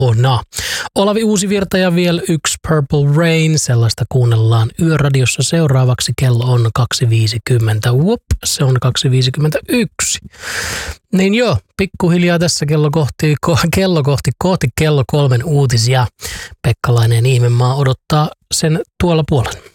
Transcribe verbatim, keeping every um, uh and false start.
ona. Olavi Uusivirta ja vielä yksi Purple Rain, sellaista kuunnellaan Yöradiossa seuraavaksi. Kello on kaksi viisikymmentä. Whoop, se on kaksi viisikymmentäyksi. Niin joo, pikkuhiljaa tässä kello kohti, kello kohti, kohti kello kolmen uutisia. Pekkalainen ihmemaa odottaa sen tuolla puolen.